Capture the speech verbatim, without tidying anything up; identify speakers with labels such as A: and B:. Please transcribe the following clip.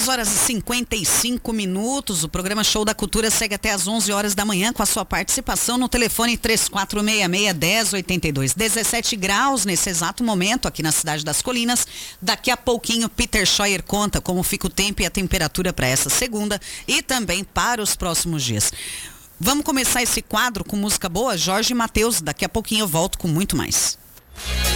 A: dez horas e cinquenta e cinco minutos, o programa Show da Cultura segue até às onze horas da manhã com a sua participação no telefone três quatro seis seis, um zero oito dois. dezessete graus nesse exato momento aqui na cidade das Colinas. Daqui a pouquinho Peter Scheuer conta como fica o tempo e a temperatura para essa segunda e também para os próximos dias. Vamos começar esse quadro com música boa? Jorge Mateus, daqui a pouquinho eu volto com muito mais.